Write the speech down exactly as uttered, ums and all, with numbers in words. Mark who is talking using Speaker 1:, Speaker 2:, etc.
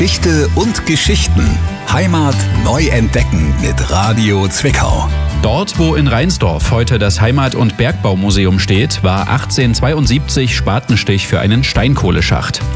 Speaker 1: Dichte und Geschichten. Heimat neu entdecken mit Radio Zwickau.
Speaker 2: Dort, wo in Reinsdorf heute das Heimat- und Bergbaumuseum steht, war achtzehnhundertzweiundsiebzig Spatenstich für einen Steinkohleschacht.